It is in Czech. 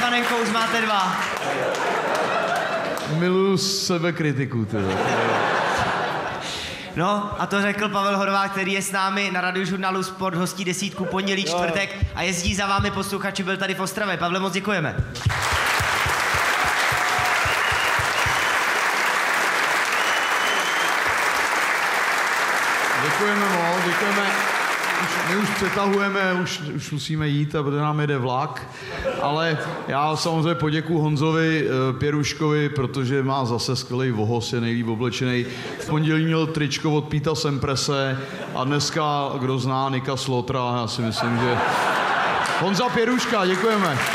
panenko, už máte 2. Miluju sebekritiku, ty. No, a to řekl Pavel Horváth, který je s námi na Radiožurnálu Sport, hostí 10 pondělí, čtvrtek a jezdí za vámi posluchači, byl tady v Ostravě. Pavle, moc děkujeme. Děkujeme moc, děkujeme. My už přetahujeme, už musíme jít, protože nám jede vlak, ale já samozřejmě poděkuju Honzovi Pěruškovi, protože má zase skvělý vohos, je nejlíp oblečený. V pondělí měl tričko od Píta Semprese a dneska, kdo zná Nika Slotra, já si myslím, že Honza Pěruška, děkujeme.